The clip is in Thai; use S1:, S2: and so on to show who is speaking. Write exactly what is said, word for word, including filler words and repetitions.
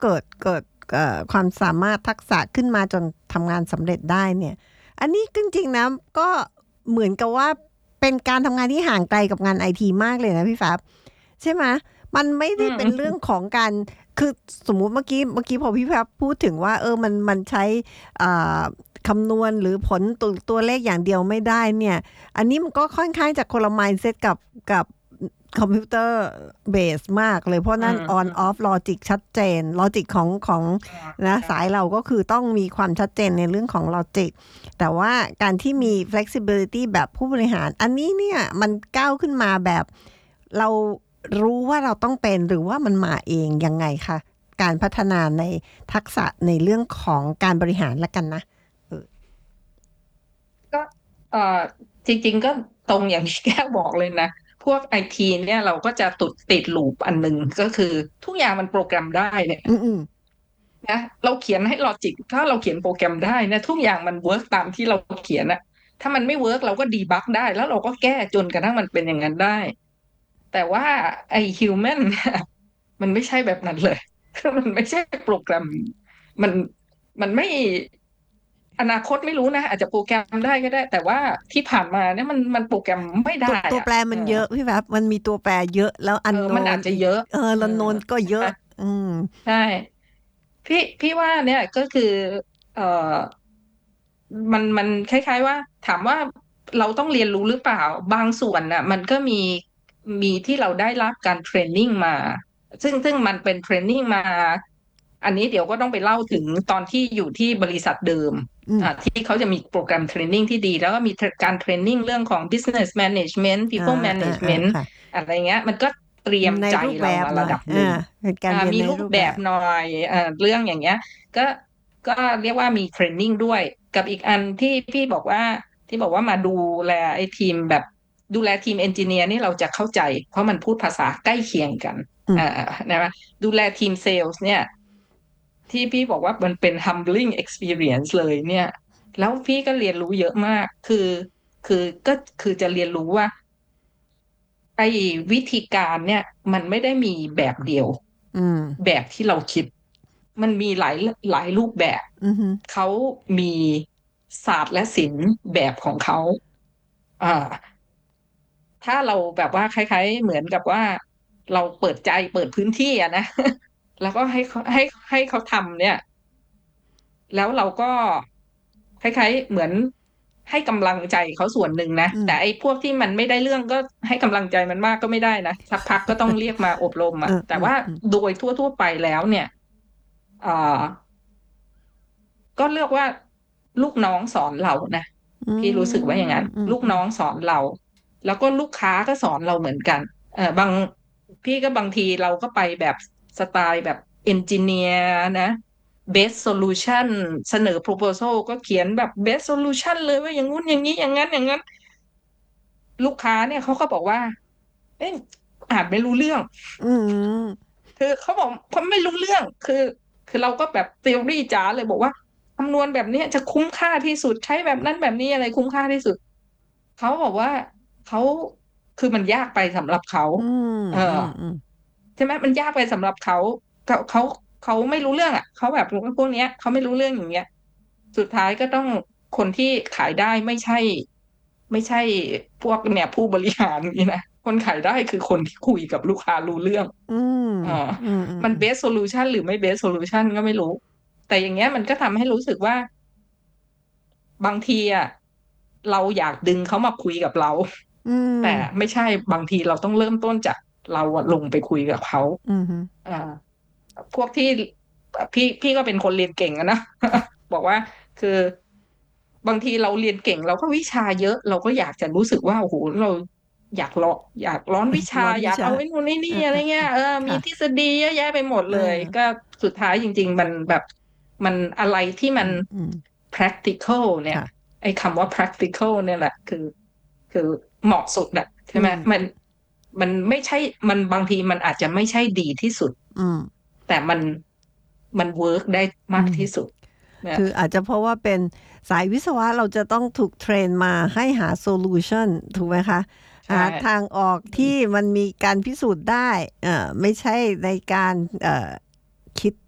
S1: เกิดเกิดความสามารถทักษะขึ้นมาจนทำงานสำเร็จได้เนี่ยอันนี้จริงๆนะก็เหมือนกับว่าเป็นการทำงานที่ห่างไกลกับงานไอทีมากเลยนะพี่ฟ้าใช่ไหมมันไม่ได้เป็นเรื่องของการคือสมมุติเมื่อกี้เมื่อกี้พอพี่ฟ้าพูดถึงว่าเออมันมันใช้คำนวณหรือผลตัวตัวเลขอย่างเดียวไม่ได้เนี่ยอันนี้มันก็ค่อนข้างจะคนละ mindset กับกับคอมพิวเตอร์เบสมากเลยเพราะนั่น on off logic ชัดเจน logic ของของนะสายเราก็คือต้องมีความชัดเจนในเรื่องของ logic แต่ว่าการที่มี flexibility แบบผู้บริหารอันนี้เนี่ยมันก้าวขึ้นมาแบบเรารู้ว่าเราต้องเป็นหรือว่ามันมาเองยังไงคะการพัฒนาในทักษะในเรื่องของการบริหารละกันนะ
S2: ก็เอ่อจริงๆก็ตรงอย่างที่แก้วบอกเลยนะพวกไอทีเนี่ยเราก็จะติดติดลูปอันหนึ่งก็คือทุกอย่างมันโปรแกรมได้เนี่ยนะเราเขียนให้ลอจิกถ้าเราเขียนโปรแกรมได้นะทุกอย่างมันเวิร์กตามที่เราเขียนนะถ้ามันไม่เวิร์กเราก็ดีบักได้แล้วเราก็แก้จนกระทั่งมันเป็นอย่างนั้นได้แต่ว่าไอฮิวแมนเนี่ยมันไม่ใช่แบบนั้นเลยมันไม่ใช่โปรแกรมมันมันไม่อนาคตไม่รู้นะอาจจะโปรแกรมได้ก็ได้แต่ว่าที่ผ่านมาเนี่ยมันมันโปรแกรมไม่ได้
S1: ตัวแปรมันเยอะพี่แบบมันมีตัวแปรเยอะแล้วอันโน
S2: มันอาจจะเยอะ
S1: เออลันโนนก็เยอะอืม
S2: ใช่พี่พี่ว่าเนี่ยก็คือเอ่อมันมันคล้ายๆว่าถามว่าเราต้องเรียนรู้หรือเปล่าบางส่วนน่ะมันก็มีมีที่เราได้รับการเทรนนิ่งมาซึ่งซึ่งมันเป็นเทรนนิ่งมาอันนี้เดี๋ยวก็ต้องไปเล่าถึงตอนที่อยู่ที่บริษัทเดิมอ่าที่เขาจะมีโปรแกรมเทรนนิ่งที่ดีแล้วก็มีการเทรนนิ่งเรื่องของ business management
S1: อ่า
S2: people
S1: อ่าอ่า
S2: management
S1: ค่ะ
S2: อะไรเงี้ยมันก็เตรียม
S1: ใน
S2: ใจ
S1: รูปแบ
S2: เรามา
S1: บหน่อย
S2: ระดับหนึ่ง
S1: อ่าเป็นการ
S2: อ่า
S1: เรียนใน
S2: มีรูปแบ
S1: รูปแบบ
S2: บหน่อยอ่าเรื่องอย่างเงี้ยก็ก็เรียกว่ามีเทรนนิ่งด้วยกับอีกอันที่พี่บอกว่าที่บอกว่ามาดูแลไอ้ทีมแบบดูแลทีมเอนจิเนียร์นี่เราจะเข้าใจเพราะมันพูดภาษาใกล้เคียงกันอ่านะดูแลทีมเซลส์เนี่ยที่พี่บอกว่ามันเป็น humbling experience เลยเนี่ยแล้วพี่ก็เรียนรู้เยอะมากคือคือก็คือจะเรียนรู้ว่าไอ้วิธีการเนี่ยมันไม่ได้มีแบบเดียวแบบที่เราคิดมันมีหลายหลายรูปแบบเขามีศาสตร์และศิลป์แบบของเขาอ่าถ้าเราแบบว่าคล้ายๆเหมือนกับว่าเราเปิดใจเปิดพื้นที่อะนะแล้วก็ให้เขาให้ให้เขาทำเนี่ยแล้วเราก็คล้ายๆเหมือนให้กำลังใจเขาส่วนหนึ่งนะแต่ไอ้พวกที่มันไม่ได้เรื่องก็ให้กำลังใจมันมากก็ไม่ได้นะสักพักก็ต้องเรียกมาอบรมอ่ะแต่ว่าโดยทั่วๆไปแล้วเนี่ยอ่าก็เรียกว่าลูกน้องสอนเรานะพี่รู้สึกว่าอย่างนั้นลูกน้องสอนเราแล้วก็ลูกค้าก็สอนเราเหมือนกันเออบางพี่ก็บางทีเราก็ไปแบบสไตล์แบบเอนจิเนียร์นะ best solution เสนอ proposal ก็เขียนแบบ best solution เลยว่าอย่างงู้นอย่างนี้อย่างนั้นอย่างนั้นลูกค้าเนี่ยเขาก็บอกว่าเอ๊ะอ่านไม่รู้เรื่องคือเขาบอกเขาไม่รู้เรื่องคือคือเราก็แบบ theory จ๋าเลยบอกว่าคำนวณแบบนี้จะคุ้มค่าที่สุดใช้แบบนั้นแบบนี้อะไรคุ้มค่าที่สุดเขาบอกว่าเขาคือมันยากไปสำหรับเขาเออใช่ไหมมันยากไปสำหรับเขาเขาเขาเขาไม่รู้เรื่องอ่ะเขาแบบพวกเนี้ยเขาไม่รู้เรื่องอย่างเงี้ยสุดท้ายก็ต้องคนที่ขายได้ไม่ใช่ไม่ใช่พวกเนี่ยผู้บริหารนี่นะคนขายได้คือคนที่คุยกับลูกค้ารู้เรื่องอ่ามันเบสโซลูชันหรือไม่เบสโซลูชันก็ไม่รู้แต่อย่างเงี้ยมันก็ทำให้รู้สึกว่าบางทีอ่ะเราอยากดึงเขามาคุยกับเราแต่ไม่ใช่บางทีเราต้องเริ่มต้นจากเราอะลงไปคุยกับเขาอ่าพวกที่พี่พี่ก็เป็นคนเรียนเก่งอะนะ บอกว่าคือบางทีเราเรียนเก่งเราก็วิชาเยอะเราก็อยากจะรู้สึกว่าโอ้โหเราอยากรออยากร้อนวิชาอยากเอาไอ้นู่นไอ้นี่อะไรเงี้ยเออมีทฤษฎีเยอะแยะไปหมดเลยก็สุดท้ายจริงๆมันแบบมันอะไรที่มัน practical เนี่ยไอ้คำว่า practical เนี่ยแหละคือคือเหมาะสุดอะใช่ไหมมันมันไม่ใช่มันบางทีมันอาจจะไม่ใช่ดีที่สุดแต่มันมันเวิร์กได้มากที่สุด
S1: คืออาจจะเพราะว่าเป็นสายวิศวะเราจะต้องถูกเทรนมาให้หาโซลูชันถูกไหมคะหาทางออกที่มันมีการพิสูจน์ได้เอ่อไม่ใช่ในการเอ่อคิด